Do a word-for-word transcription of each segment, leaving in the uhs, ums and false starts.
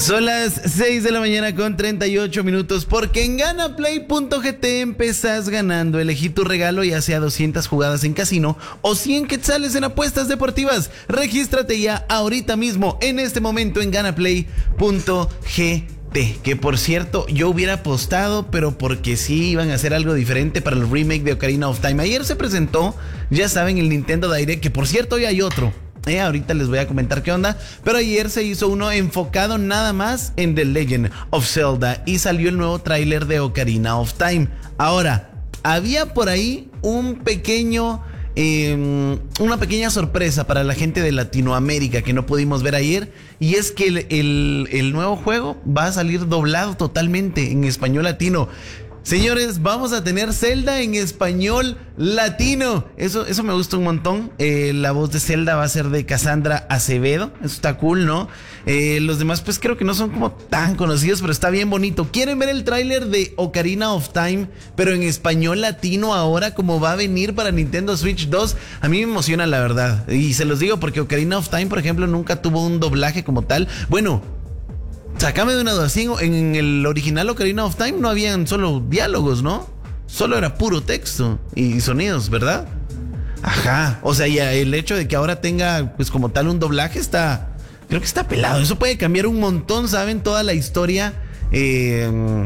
Son las seis de la mañana con treinta y ocho minutos, porque en ganaplay punto g t empezás ganando. Elegí tu regalo, ya sea doscientas jugadas en casino o cien quetzales en apuestas deportivas. Regístrate ya ahorita mismo, en este momento, en ganaplay punto g t. Que por cierto, yo hubiera apostado, pero porque sí iban a hacer algo diferente para el remake de Ocarina of Time. Ayer se presentó, ya saben, el Nintendo Direct, que por cierto hoy hay otro. Eh, ahorita les voy a comentar qué onda. Pero ayer se hizo uno enfocado nada más en The Legend of Zelda y salió el nuevo tráiler de Ocarina of Time. Ahora, había por ahí un pequeño... Eh, una pequeña sorpresa para la gente de Latinoamérica que no pudimos ver ayer, y es que el, el, el nuevo juego va a salir doblado totalmente en español latino. Señores, vamos a tener Zelda en español latino. Eso, eso me gusta un montón. Eh, la voz de Zelda va a ser de Cassandra Acevedo. Eso está cool, ¿no? Eh, los demás pues creo que no son como tan conocidos, pero está bien bonito. ¿Quieren ver el tráiler de Ocarina of Time, pero en español latino ahora, como va a venir para Nintendo Switch dos? A mí me emociona, la verdad. Y se los digo porque Ocarina of Time, por ejemplo, nunca tuvo un doblaje como tal. Bueno, sácame de una duda, en el original Ocarina of Time no habían solo diálogos, ¿no? Solo era puro texto y sonidos, ¿verdad? Ajá, o sea, ya el hecho de que ahora tenga pues como tal un doblaje está... Creo que está pelado. Eso puede cambiar un montón, ¿saben? Toda la historia eh,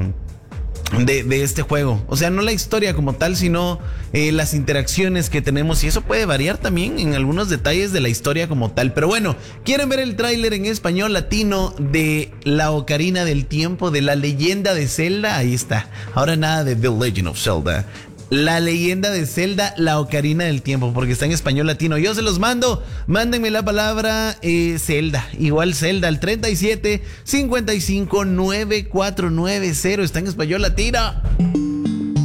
de, de este juego. O sea, no la historia como tal, sino eh, las interacciones que tenemos. Y eso puede variar también en algunos detalles de la historia como tal. Pero bueno, ¿quieren ver el tráiler en español latino de la Ocarina del Tiempo, de la leyenda de Zelda? Ahí está. Ahora nada de The Legend of Zelda. La leyenda de Zelda, la Ocarina del Tiempo, porque está en español latino. Yo se los mando. Mándenme la palabra eh, Zelda. Igual Zelda al treinta y siete, cincuenta y cinco, novecientos cuatrocientos noventa. Está en español latino.